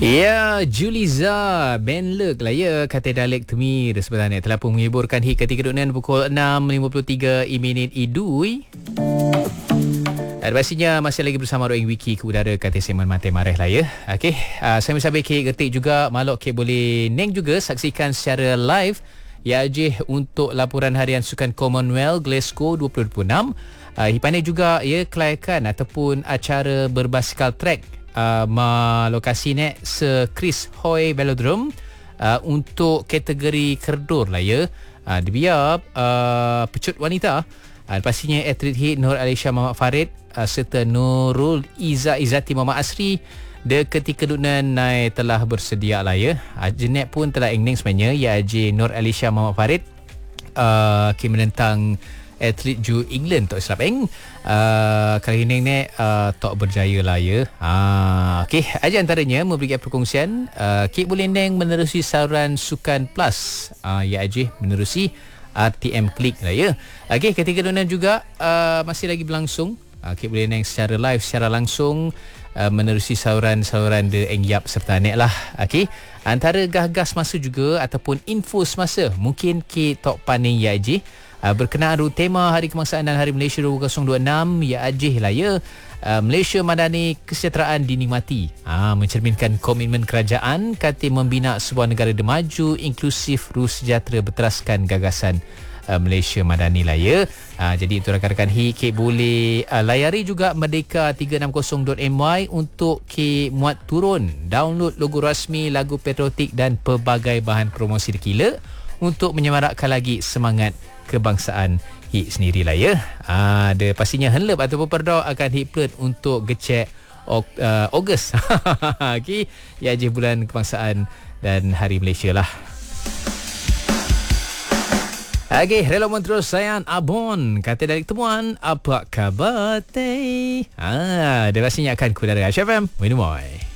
Ya, Juliza Ben Lek lah ya, kata Dalek Temir sebenarnya telah pun menghiburkan hit ketika dunia pukul 6.53 minit idui. Dan pastinya masih lagi bersama Roing Wiki ke udara kata Seman Mati Mareh lah ya. Okey, saya mensabai Kek Getik juga, malok Kek boleh neng juga saksikan secara live ya je untuk laporan harian Sukan Commonwealth Glasgow 2026. Hipane juga ya kelayakan ataupun acara berbasikal track lokasi ni se-Chris Hoy Velodrome untuk kategori kerdur lah ya. Dia pecut wanita. Pastinya atlet hit Nur Alisha Muhammad Farid serta Nurul Izzati Muhammad Asri de ketika dunan naik telah bersedia lah ya. Jenek pun telah engning sebenarnya ya je Nur Alisha Muhammad Farid menentang atlet Ju England tok silap kali ini ni tok berjaya lah ya. Okey, aja antaranya memberikan perkongsian Kik boleh neng menerusi saluran Sukan Plus ya aja menerusi RTM Klik lah ya. Okey, ketika dunia juga masih lagi berlangsung. Kik boleh neng secara live secara langsung menerusi saluran-saluran de Engyap serta nek lah. Okey, antara gas masa juga ataupun info semasa mungkin Kik tok paning ya aja berkenaan tema Hari Kebangsaan dan Hari Malaysia 2026 ya ajih lah ya. Malaysia Madani kesejahteraan dinikmati, mencerminkan komitmen kerajaan kata membina sebuah negara maju, inklusif, ruh sejahtera berteraskan gagasan Malaysia Madani lah ya. Jadi itu rakan-rakan Kik boleh layari juga merdeka360.my untuk Kik muat turun download logo rasmi, lagu patriotik dan pelbagai bahan promosi dikila untuk menyemarakkan lagi semangat kebangsaan hit sendirilah ya. Ada pastinya henlep ataupun perda akan hit plate untuk gecek Ogos. Okey, ya je bulan kebangsaan dan Hari Malaysia lah. Okey, relokmen terus sayang Abon kata dari temuan apa khabar teh. Dia pastinya akan kudara HFM. Minum oi.